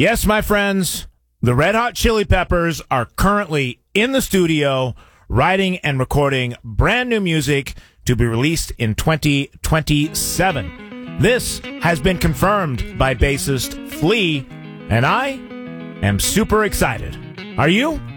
Yes, my friends, the Red Hot Chili Peppers are currently in the studio writing and recording brand new music to be released in 2027. This has been confirmed by bassist Flea, and I am super excited. Are you?